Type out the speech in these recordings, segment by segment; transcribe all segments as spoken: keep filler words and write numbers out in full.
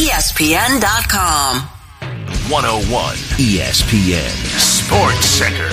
E S P N dot com. one oh one E S P N Sports Center.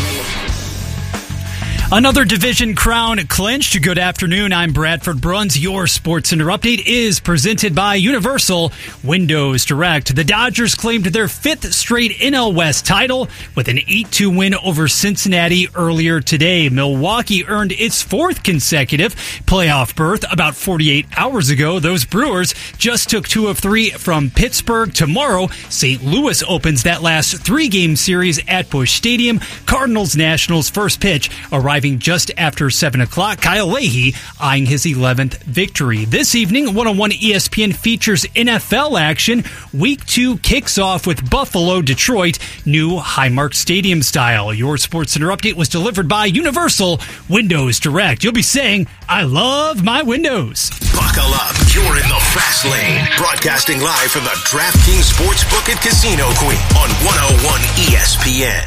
Another division crown clinched. Good afternoon. I'm Bradford Bruns. Your Sports Center update is presented by Universal Windows Direct. The Dodgers claimed their fifth straight N L West title with an eight two win over Cincinnati earlier today. Milwaukee earned its fourth consecutive playoff berth about forty-eight hours ago. Those Brewers just took two of three from Pittsburgh. Tomorrow, Saint Louis opens that last three-game series at Busch Stadium. Cardinals-Nationals first pitch arriving just after seven o'clock. Kyle Leahy eyeing his eleventh victory. This evening, one oh one E S P N features N F L action. Week two kicks off with Buffalo-Detroit, new Highmark Stadium style. Your Sports Center update was delivered by Universal Windows Direct. You'll be saying, I love my windows. Buckle up. You're in the fast lane. Broadcasting live from the DraftKings Sportsbook and Casino Queen on one oh one E S P N.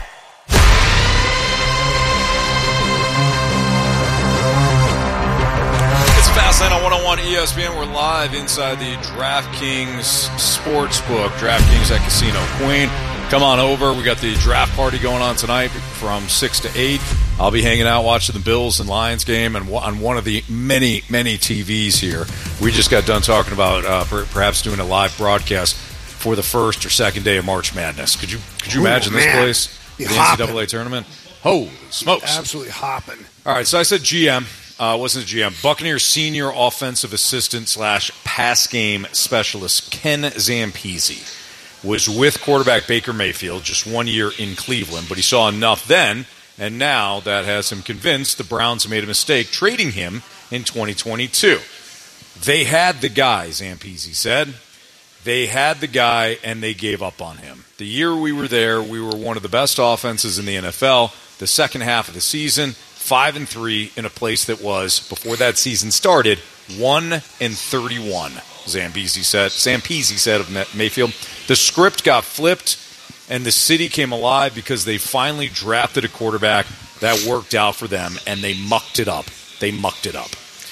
Fastlane on one oh one E S P N. We're live inside the DraftKings Sportsbook, DraftKings at Casino Queen. Come on over. We got the draft party going on tonight from six to eight. I'll be hanging out watching the Bills and Lions game and on one of the many, many T Vs here. We just got done talking about uh, perhaps doing a live broadcast for the first or second day of March Madness. Could you could you Ooh, imagine this man. place? Be the hopping. N C double A tournament? Holy smokes. Absolutely hopping. All right, so I said G M. Uh, wasn't a G M. Buccaneers senior offensive assistant slash pass game specialist Ken Zampese was with quarterback Baker Mayfield just one year in Cleveland, but he saw enough then, and now that has him convinced the Browns made a mistake trading him in twenty twenty-two. They had the guy, Zampese said. They had the guy, and they gave up on him. The year we were there, we were one of the best offenses in the N F L. The second half of the season, Five and three in a place that was, before that season started, one and thirty-one. Zampese said. Zampese said of Mayfield, the script got flipped, and the city came alive because they finally drafted a quarterback that worked out for them, and they mucked it up. They mucked it up.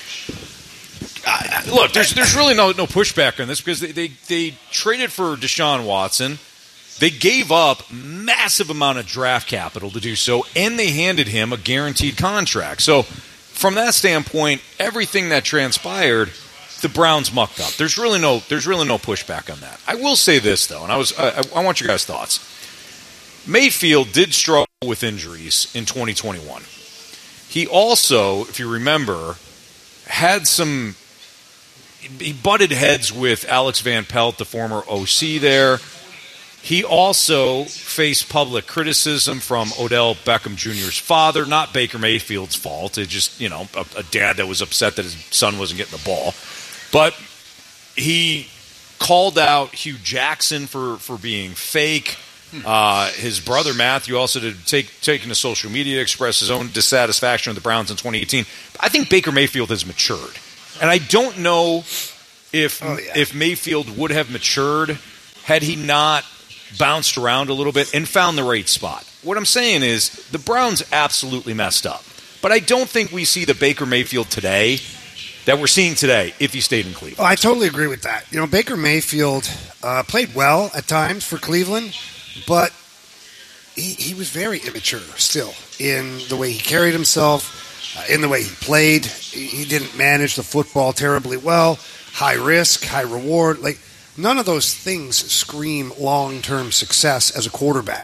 Uh, look, there's there's really no no pushback on this because they they, they traded for Deshaun Watson. They gave up massive amount of draft capital to do so, and they handed him a guaranteed contract. So from that standpoint, everything that transpired, the Browns mucked up. There's really no there's really no pushback on that. I will say this, though, and I was I, I want your guys' thoughts. Mayfield did struggle with injuries in twenty twenty-one. He also, if you remember, had some – he butted heads with Alex Van Pelt, the former O C there. He also faced public criticism from Odell Beckham Junior's father, not Baker Mayfield's fault. It's just, you know, a, a dad that was upset that his son wasn't getting the ball. But he called out Hugh Jackson for, for being fake. Uh, his brother Matthew also did take taken to social media to express his own dissatisfaction with the Browns in twenty eighteen. I think Baker Mayfield has matured. And I don't know if oh, yeah. if Mayfield would have matured had he not bounced around a little bit and found the right spot. What I'm saying is the Browns absolutely messed up. But I don't think we see the Baker Mayfield today that we're seeing today if he stayed in Cleveland. Oh, I totally agree with that. You know, Baker Mayfield uh, played well at times for Cleveland, but he, he was very immature still in the way he carried himself, uh, in the way he played. He, he didn't manage the football terribly well. High risk, high reward. Like, none of those things scream long-term success as a quarterback.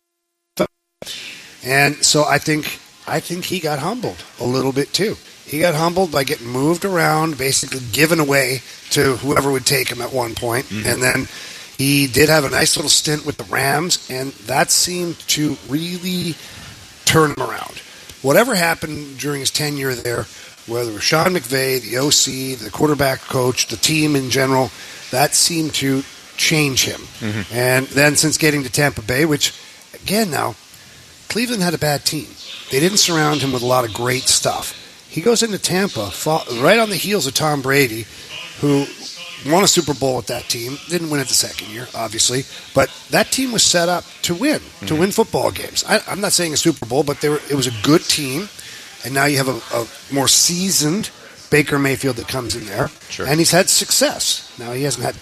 And so I think I think he got humbled a little bit too. He got humbled by getting moved around, basically given away to whoever would take him at one point. Mm-hmm. And then he did have a nice little stint with the Rams, and that seemed to really turn him around. Whatever happened during his tenure there, whether it was Sean McVay, the O C, the quarterback coach, the team in general, that seemed to change him. Mm-hmm. And then since getting to Tampa Bay, which, again now, Cleveland had a bad team. They didn't surround him with a lot of great stuff. He goes into Tampa right on the heels of Tom Brady, who won a Super Bowl with that team. Didn't win it the second year, obviously. But that team was set up to win, mm-hmm. to win football games. I, I'm not saying a Super Bowl, but they were, it was a good team. And now you have a, a more seasoned Baker Mayfield that comes in there. Sure. And he's had success. Now he hasn't had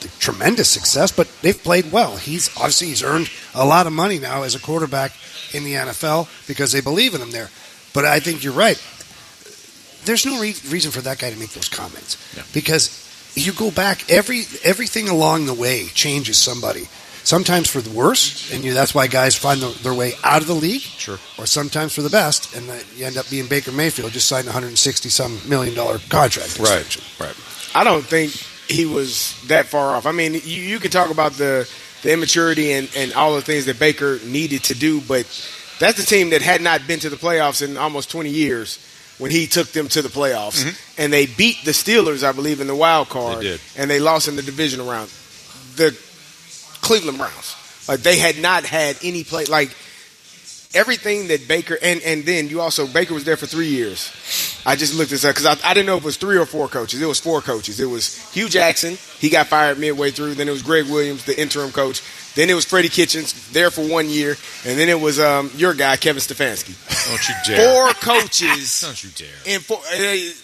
tremendous success, but they've played well. He's obviously he's earned a lot of money now as a quarterback in the N F L because they believe in him there. But I think you're right. There's no re- reason for that guy to make those comments yeah. because you go back, every everything along the way changes somebody. Sometimes for the worse, and you, that's why guys find the, their way out of the league. Sure. Or sometimes for the best, and the, you end up being Baker Mayfield, just signed a one hundred sixty some million dollar contract extension. Right. Right. I don't think he was that far off. I mean, you, you can talk about the, the immaturity and, and all the things that Baker needed to do, but that's the team that had not been to the playoffs in almost twenty years when he took them to the playoffs. Mm-hmm. And they beat the Steelers, I believe, in the wild card. They did. And they lost in the divisional round. The Cleveland Browns. Like, they had not had any play. Like, everything that Baker – and and then you also – Baker was there for three years. I just looked this up because I, I didn't know if it was three or four coaches. It was four coaches. It was Hugh Jackson. He got fired midway through. Then it was Greg Williams, the interim coach. Then it was Freddie Kitchens, there for one year. And then it was um, your guy, Kevin Stefanski. Don't you dare. Four coaches. Don't you dare. And four, uh,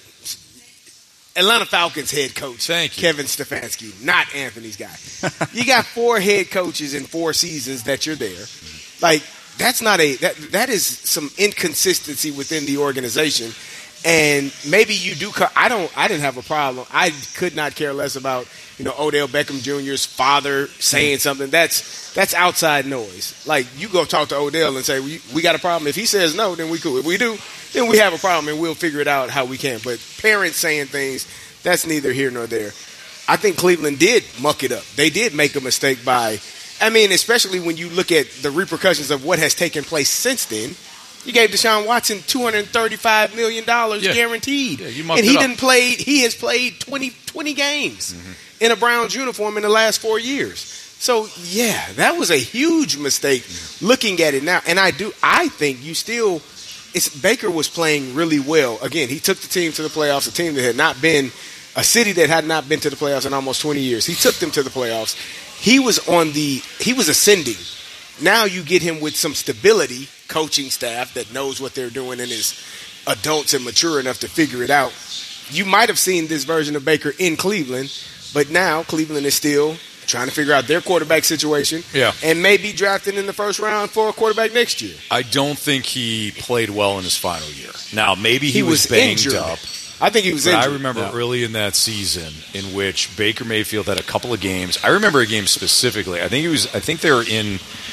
Atlanta Falcons head coach, Thank you. Kevin Stefanski, not Anthony's guy. You got four head coaches in four seasons that you're there. Like, that's not a that that is some inconsistency within the organization. And maybe you do. I don't. I didn't have a problem. I could not care less about you know Odell Beckham Junior's father saying something. That's that's outside noise. Like, you go talk to Odell and say we, we got a problem. If he says no, then we cool. If we do, then we have a problem and we'll figure it out how we can. But parents saying things, that's neither here nor there. I think Cleveland did muck it up. They did make a mistake by. I mean, especially when you look at the repercussions of what has taken place since then. You gave Deshaun Watson two hundred thirty-five million dollars yeah. guaranteed. Yeah, you and he it up. didn't play he has played twenty, twenty games mm-hmm. in a Browns uniform in the last four years. So yeah, that was a huge mistake looking at it now. And I do I think you still it's Baker was playing really well. Again, he took the team to the playoffs, a team that had not been a city that had not been to the playoffs in almost twenty years. He took them to the playoffs. He was on the he was ascending. Now you get him with some stability, coaching staff that knows what they're doing and is adults and mature enough to figure it out. You might have seen this version of Baker in Cleveland, but now Cleveland is still trying to figure out their quarterback situation yeah. and maybe drafting in the first round for a quarterback next year. I don't think he played well in his final year. Now, maybe he, he was, was banged injured. up. I think he was but injured. I remember yeah. early in that season in which Baker Mayfield had a couple of games. I remember a game specifically. I think it was. I think they were in.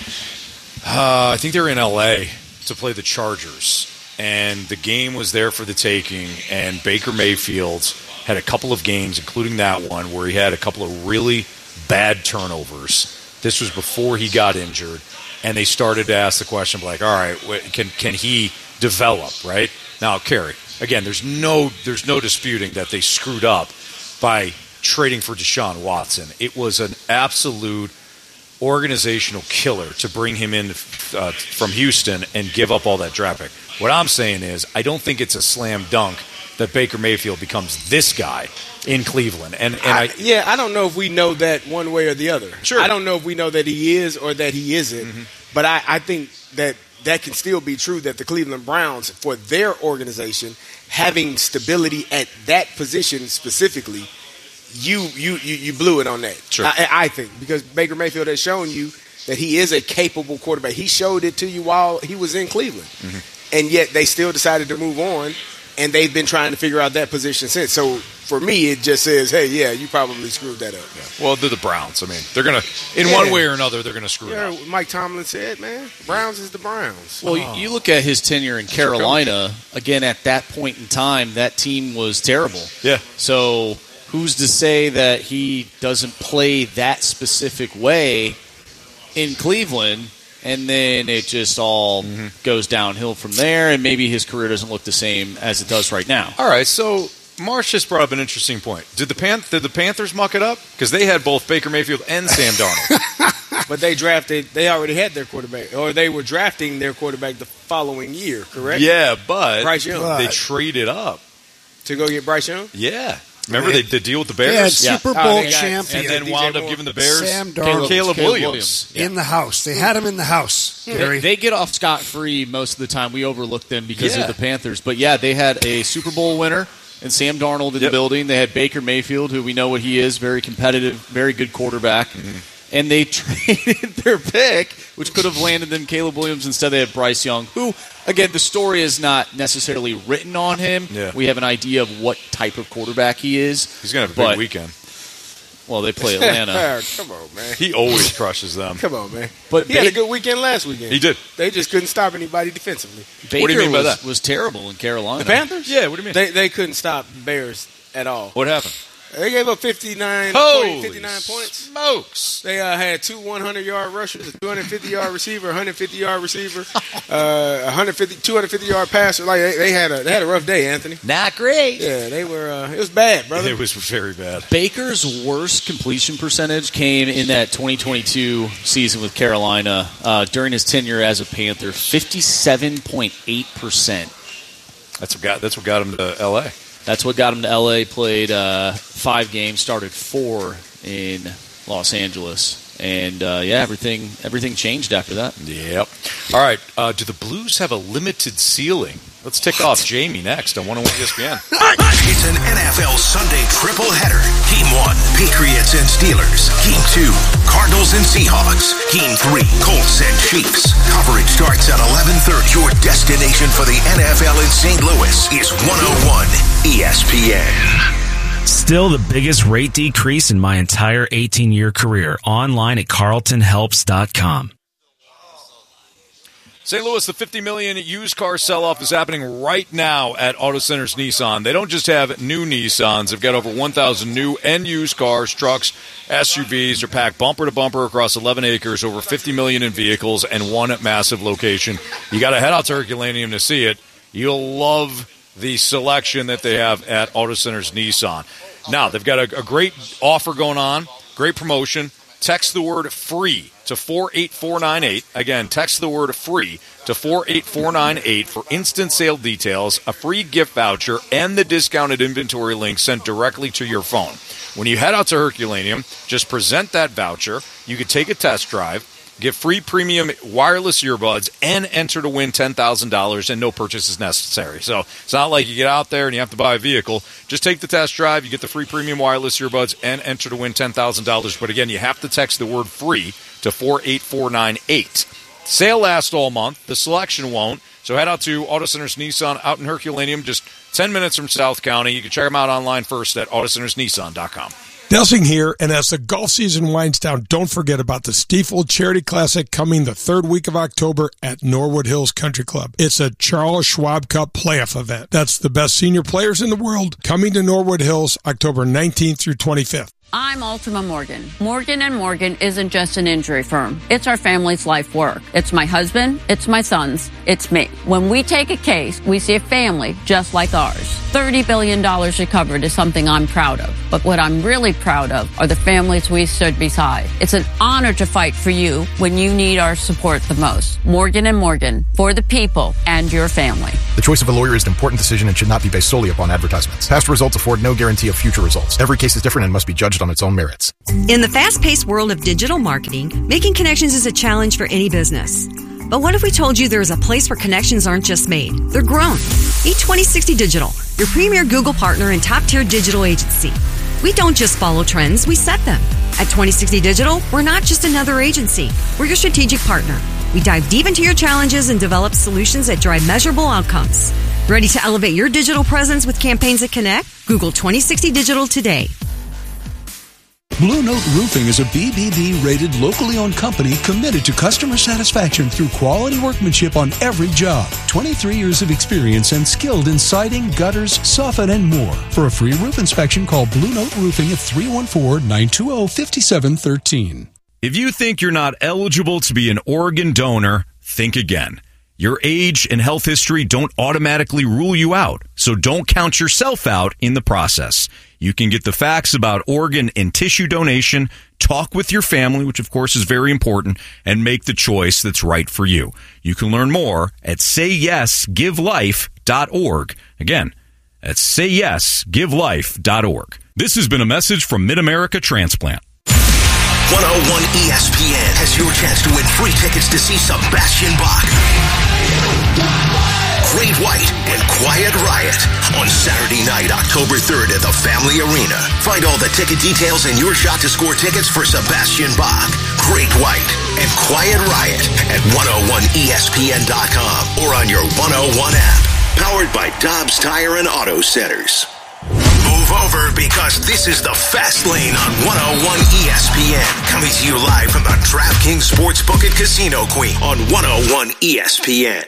Uh, I think they were in L A to play the Chargers, and the game was there for the taking. And Baker Mayfield had a couple of games, including that one, where he had a couple of really bad turnovers. This was before he got injured, and they started to ask the question, like, "All right, can can he develop?" Right now, Kerry. Again, there's no there's no disputing that they screwed up by trading for Deshaun Watson. It was an absolute organizational killer to bring him in uh, from Houston and give up all that draft pick. What I'm saying is I don't think it's a slam dunk that Baker Mayfield becomes this guy in Cleveland. And, and I, I, yeah, I don't know if we know that one way or the other. Sure. I don't know if we know that he is or that he isn't. Mm-hmm. But I, I think that that can still be true that the Cleveland Browns, for their organization, having stability at that position specifically, you you you, you blew it on that. Sure. I, I think because Baker Mayfield has shown you that he is a capable quarterback. He showed it to you while he was in Cleveland, mm-hmm. and yet they still decided to move on, and they've been trying to figure out that position since. So for me, it just says, hey, yeah, you probably screwed that up. Yeah. Well, they're the Browns. I mean, they're going to, in yeah. one way or another, they're going to screw yeah, it up. Mike Tomlin said, man, Browns is the Browns. Well, oh. you look at his tenure in Carolina, again, at that point in time, that team was terrible. Yeah. So who's to say that he doesn't play that specific way in Cleveland, and then it just all mm-hmm. goes downhill from there, and maybe his career doesn't look the same as it does right now. All right, so Marsh just brought up an interesting point. Did the Pan- did the Panthers muck it up? Because they had both Baker Mayfield and Sam Darnold. But they drafted, they already had their quarterback, or they were drafting their quarterback the following year, correct? Yeah, but Bryce Young. They traded up. To go get Bryce Young? Yeah. Remember they the deal with the Bears? They had Super Yeah. Bowl Oh, they got- champion. And then D J wound up Moore. giving the Bears Sam Caleb, Darnold. Caleb, Caleb Williams. Williams. in the house. They had him in the house, Gary. They, they get off scot-free most of the time. We overlook them because Yeah. of the Panthers. But, yeah, they had a Super Bowl winner and Sam Darnold in yep. the building. They had Baker Mayfield, who we know what he is, very competitive, very good quarterback. Mm-hmm. And they traded their pick, which could have landed them Caleb Williams. Instead, they had Bryce Young, who, again, the story is not necessarily written on him. Yeah. We have an idea of what type of quarterback he is. He's going to have a big but, weekend. Well, they play Atlanta. Come on, man. He always crushes them. Come on, man. But he ba- had a good weekend last weekend. He did. They just couldn't stop anybody defensively. Baker what do you mean by was, that? was terrible in Carolina. The Panthers? Yeah, what do you mean? They, they couldn't stop the Bears at all. What happened? They gave up fifty-nine, Holy fifty-nine points. Smokes. They uh, had two hundred-yard rushers, a two hundred fifty-yard receiver, a one hundred fifty-yard receiver, uh, one hundred fifty, two hundred fifty-yard passer. Like they, they had a they had a rough day, Anthony. Not great. Yeah, they were. Uh, it was bad, brother. It was very bad. Baker's worst completion percentage came in that twenty twenty-two season with Carolina uh, during his tenure as a Panther, fifty-seven point eight percent. That's what got that's what got him to L A. That's what got him to L A. Played uh, five games, started four in Los Angeles, and uh, yeah, everything everything changed after that. Yep. All right. Uh, do the Blues have a limited ceiling? Let's tick off Jamie next on one oh one E S P N. It's an N F L Sunday triple header. Game one, Patriots and Steelers. Game two, Cardinals and Seahawks. Game three, Colts and Chiefs. Coverage starts at eleven thirty. Your destination for the N F L in Saint Louis is one oh one E S P N. Still the biggest rate decrease in my entire eighteen-year career. Online at carlton helps dot com. Saint Louis, the fifty million dollars used car sell-off is happening right now at Auto Centers Nissan. They don't just have new Nissans. They've got over one thousand new and used cars, trucks, S U Vs. They're packed bumper to bumper across eleven acres, over fifty million dollars in vehicles, and one massive location. You got to head out to Herculaneum to see it. You'll love the selection that they have at Auto Centers Nissan. Now, they've got a, a great offer going on, great promotion. Text the word FREE to four eight four nine eight. Again, text the word FREE to four eight four nine eight for instant sale details, a free gift voucher, and the discounted inventory link sent directly to your phone. When you head out to Herculaneum, just present that voucher. You can take a test drive, get free premium wireless earbuds, and enter to win ten thousand dollars, and no purchase is necessary. So it's not like you get out there and you have to buy a vehicle. Just take the test drive, you get the free premium wireless earbuds, and enter to win ten thousand dollars. But again, you have to text the word FREE to four eight four nine eight. Sale lasts all month. The selection won't. So head out to Auto Centers Nissan out in Herculaneum, just ten minutes from South County. You can check them out online first at auto centers nissan dot com. Delsing here, and as the golf season winds down, don't forget about the Stiefel Charity Classic coming the third week of October at Norwood Hills Country Club. It's a Charles Schwab Cup playoff event. That's the best senior players in the world coming to Norwood Hills October nineteenth through twenty-fifth. I'm Ultima Morgan. Morgan and Morgan isn't just an injury firm. It's our family's life work. It's my husband, it's my sons, it's me. When we take a case, we see a family just like ours. thirty billion dollars recovered is something I'm proud of. But what I'm really proud of are the families we stood beside. It's an honor to fight for you when you need our support the most. Morgan and Morgan, for the people and your family. The choice of a lawyer is an important decision and should not be based solely upon advertisements. Past results afford no guarantee of future results. Every case is different and must be judged on its own merits. In the fast-paced world of digital marketing, making connections is a challenge for any business. But what if we told you there is a place where connections aren't just made, they're grown? Meet twenty sixty Digital, your premier Google partner and top-tier digital agency. We don't just follow trends, we set them. At twenty sixty Digital, we're not just another agency. We're your strategic partner. We dive deep into your challenges and develop solutions that drive measurable outcomes. Ready to elevate your digital presence with campaigns that connect? Google twenty sixty Digital today. Blue Note Roofing is a B B B-rated, locally owned company committed to customer satisfaction through quality workmanship on every job. twenty-three years of experience and skilled in siding, gutters, soffit, and more. For a free roof inspection, call Blue Note Roofing at three one four, nine two zero, five seven one three. If you think you're not eligible to be an organ donor, think again. Your age and health history don't automatically rule you out, so don't count yourself out in the process. You can get the facts about organ and tissue donation, talk with your family, which of course is very important, and make the choice that's right for you. You can learn more at say yes give life dot org. Again, that's say yes give life dot org. This has been a message from Mid-America Transplant. one oh one E S P N has your chance to win free tickets to see Sebastian Bach, Great White and Quiet Riot on Saturday night, October third at the Family Arena. Find all the ticket details and your shot to score tickets for Sebastian Bach, Great White, and Quiet Riot at one oh one E S P N dot com or on your one oh one app. Powered by Dobbs Tire and Auto Centers. Move over because this is the Fast Lane on one oh one E S P N. Coming to you live from the DraftKings Sportsbook and Casino Queen on one oh one E S P N.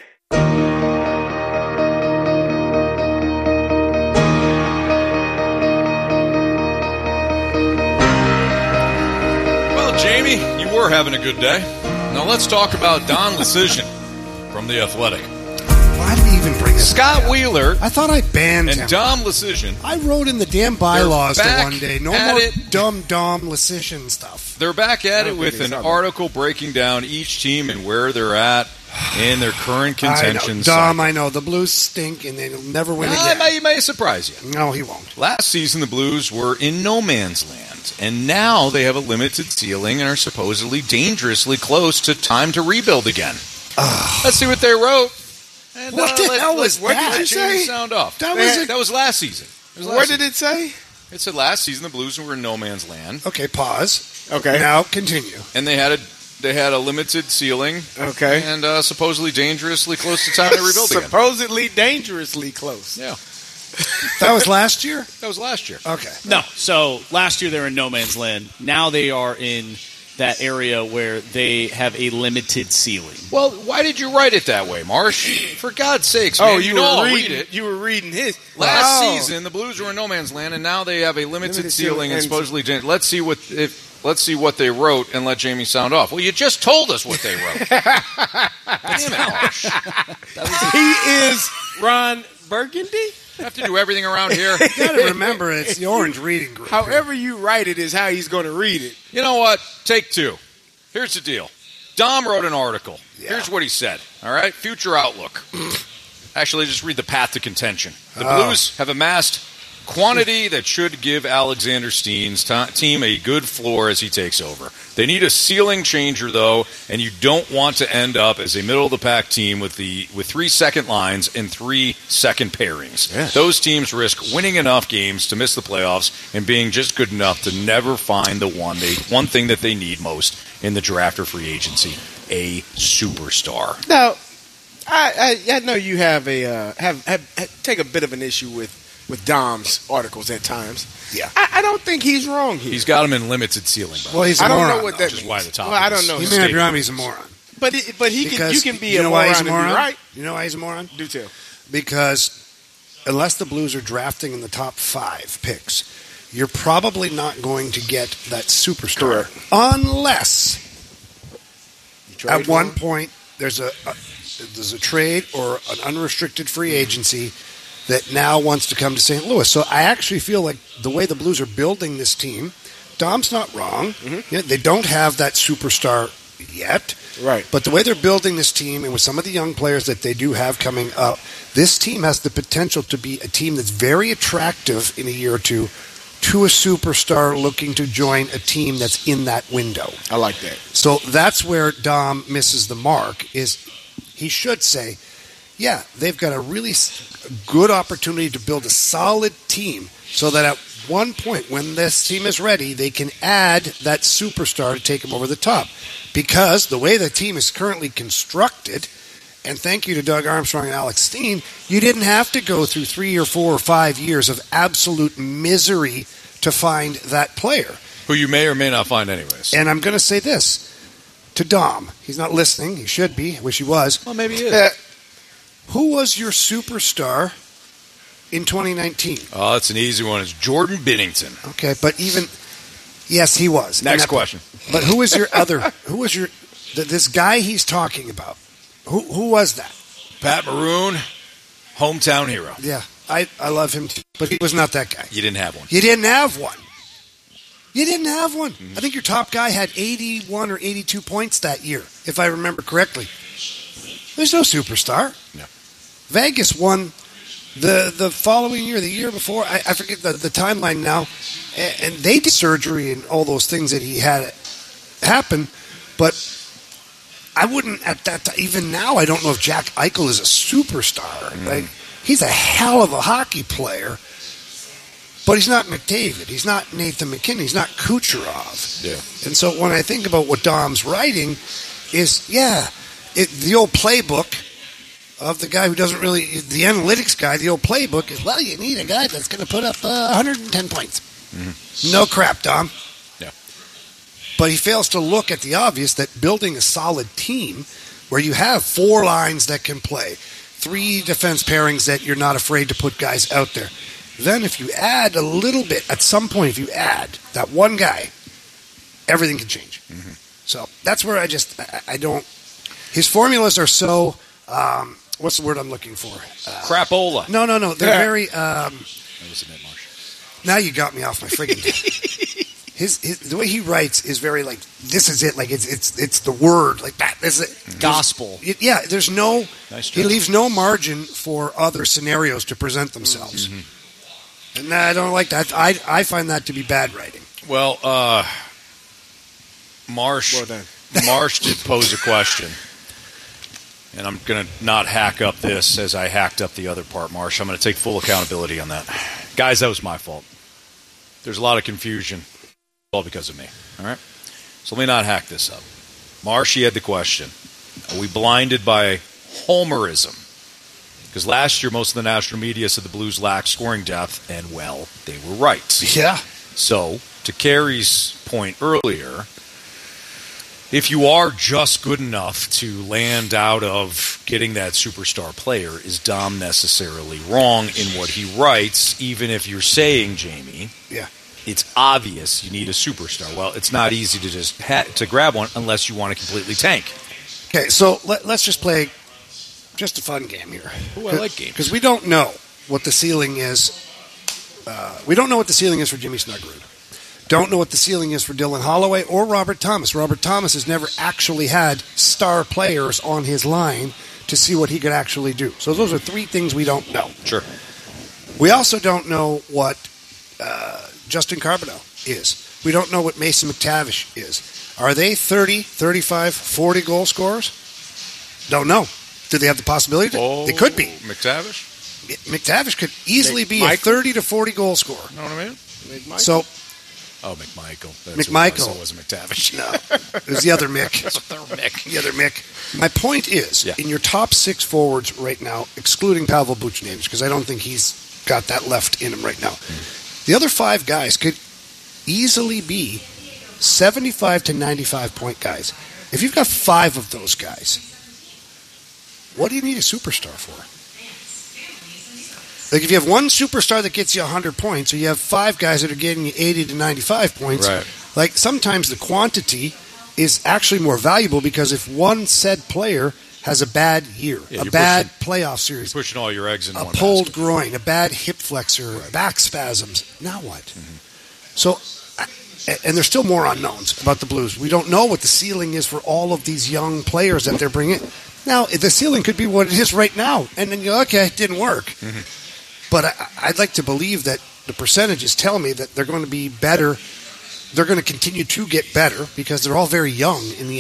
Well, Jamie, you were having a good day. Now let's talk about Don Lucian from The Athletic. Why did he even bring this Scott guy Wheeler. I thought I banned and him. Dom Lucian. I wrote in the damn bylaws the one day. No at more it. dumb Dom Lucian stuff. They're back at I it don't with think an it's article breaking down each team and where they're at in their current contention. I know. Dom, cycle. I know. The Blues stink, and they'll never win Uh, again. it may, it may surprise you. No, he won't. Last season, the Blues were in no man's land, and now they have a limited ceiling and are supposedly dangerously close to time to rebuild again. Let's see what they wrote. And, What uh, the let- hell let- was what that? did you Say? sound off? That That was was, a- that was last season. It was last What season. did it say? It said last season the Blues were in no man's land. Okay, pause. Okay. Now continue. And they had a they had a limited ceiling. Okay. And uh, supposedly dangerously close to time to rebuild again. Supposedly dangerously close. Yeah. That was last year? That was last year. Okay. No. So last year they were in no man's land. Now they are in that area where they have a limited ceiling. Well, why did you write it that way, Marsh? For God's sakes, man. Oh, you know were I'll reading read it. You were reading his Last Oh. season, the Blues were in no man's land, and now they have a limited, Limited ceiling ceiling and and- supposedly. dan- Let's see what if. Let's see what they wrote and let Jamie sound off. Well, you just told us what they wrote. Damn it, Marsh. He is Ron Burgundy. You have to do everything around here. You got to remember, it's the Orange Reading Group. However you write it is how he's going to read it. You know what? Take two. Here's the deal. Dom wrote an article. Yeah. Here's what he said. All right? Future outlook. Actually, just read the path to contention. The Oh. Blues have amassed quantity that should give Alexander Steen's t- team a good floor as he takes over. They need a ceiling changer, though, and you don't want to end up as a middle-of-the-pack team with the with three second lines and three second pairings. Yeah. Those teams risk winning enough games to miss the playoffs and being just good enough to never find the one they one thing that they need most in the draft or free agency, a superstar. Now, I, I, I know you have a uh, have, have, have take a bit of an issue with, with Dom's articles at times. Yeah. I, I don't think he's wrong here. He's got him in limited ceiling. By the Well, way. he's a I don't moron, know what though. that Which is means. why the topic Well, I don't is- know. He his may not be statement. wrong, but he's a moron. But it, but he can Because you can be you a know why moron he's a and moron? be right. You know why he's a moron? Do tell. Because unless the Blues are drafting in the top five picks, you're probably not going to get that superstar. Correct. Unless Trade at one for him? point there's a, a there's a trade or an unrestricted free agency that now wants to come to Saint Louis. So I actually feel like the way the Blues are building this team, Dom's not wrong. Mm-hmm. You know, they don't have that superstar yet. Right. But the way they're building this team and with some of the young players that they do have coming up, this team has the potential to be a team that's very attractive in a year or two to a superstar looking to join a team that's in that window. I like that. So that's where Dom misses the mark is he should say, yeah, they've got a really s- good opportunity to build a solid team so that at one point when this team is ready, they can add that superstar to take them over the top. Because the way the team is currently constructed, and thank you to Doug Armstrong and Alex Steen, you didn't have to go through three or four or five years of absolute misery to find that player. Who you may or may not find anyways. And I'm going to say this to Dom. He's not listening. He should be. I wish he was. Well, maybe he is. Uh, who was your superstar in twenty nineteen? Oh, that's an easy one. It's Jordan Binnington. Okay, but even yes, he was. Next And that- question. But who was your other? Who was your th- this guy he's talking about? Who who was that? Pat Maroon, hometown hero. Yeah, I I love him too, but he was not that guy. You didn't have one. You didn't have one. You didn't have one. Mm-hmm. I think your top guy had eighty-one or eighty-two points that year, if I remember correctly. There's no superstar. No. Vegas won the the following year, the year before. I, I forget the, the timeline now. And, and they did surgery and all those things that he had happen. But I wouldn't at that time, even now. I don't know if Jack Eichel is a superstar. Mm. Like he's a hell of a hockey player, but he's not McDavid. He's not Nathan McKinnon. He's not Kucherov. Yeah. And so when I think about what Dom's writing, is yeah, it, the old playbook of the guy who doesn't really the analytics guy. The old playbook is well, you need a guy that's going to put up uh, one hundred ten points. Mm-hmm. No crap, Dom. Yeah. But he fails to look at the obvious that building a solid team where you have four lines that can play, three defense pairings that you're not afraid to put guys out there. Then if you add a little bit, at some point if you add that one guy, everything can change. Mm-hmm. So that's where I just, I, I don't, his formulas are so, um, what's the word I'm looking for? Uh, Crapola. No, no, no. They're yeah. very, um, Isn't it, Marsh? Now you got me off my friggin' His, his the way he writes is very like this is it like it's it's it's the word like that is it gospel it, yeah there's no nice he leaves no margin for other scenarios to present themselves mm-hmm. and I don't like that. I I find that to be bad writing. Well, uh, Marsh Marsh did pose a question, and I'm gonna not hack up this as I hacked up the other part. Marsh, I'm gonna take full accountability on that, guys. That was my fault. There's a lot of confusion. All because of me. All right? So let me not hack this up. Marshy had the question. Are we blinded by homerism? Because last year, most of the national media said the Blues lacked scoring depth, and, well, they were right. Yeah. So, to Carey's point earlier, if you are just good enough to land out of getting that superstar player, is Dom necessarily wrong in what he writes, even if you're saying, Jamie, yeah, it's obvious you need a superstar. Well, it's not easy to just ha- to grab one unless you want to completely tank. Okay, so let, let's just play just a fun game here. Ooh, I like games. Because we don't know what the ceiling is. Uh, we don't know what the ceiling is for Jimmy Snuggerud. Don't know what the ceiling is for Dylan Holloway or Robert Thomas. Robert Thomas has never actually had star players on his line to see what he could actually do. So those are three things we don't know. Sure. We also don't know what uh, Justin Carbonell is. We don't know what Mason McTavish is. Are they thirty, thirty-five, forty goal scorers? Don't know. Do they have the possibility? To? Oh, they could be. McTavish? McTavish could easily Make be Michael. a thirty to forty goal scorer. Know what I mean? So, oh, McMichael. That's McMichael. What it, was. it wasn't McTavish. No, it was the other Mick. That's the other Mick. The other Mick. My point is, yeah. in your top six forwards right now, excluding Pavel Buchnevich, because I don't think he's got that left in him right now, mm. the other five guys could easily be seventy-five to ninety-five point guys. If you've got five of those guys, what do you need a superstar for? Like if you have one superstar that gets you one hundred points, or you have five guys that are getting you eighty to ninety-five points, right. like sometimes the quantity is actually more valuable because if one said player has a bad year, yeah, a bad pushing, playoff series, pushing all your eggs in a one pulled basket. groin, a bad hip flexor, right. back spasms, now what? Mm-hmm. So, and there's still more unknowns about the Blues. We don't know what the ceiling is for all of these young players that they're bringing. Now, the ceiling could be what it is right now, and then you go, okay, it didn't work. Mm-hmm. But I, I'd like to believe that the percentages tell me that they're going to be better. They're going to continue to get better because they're all very young in the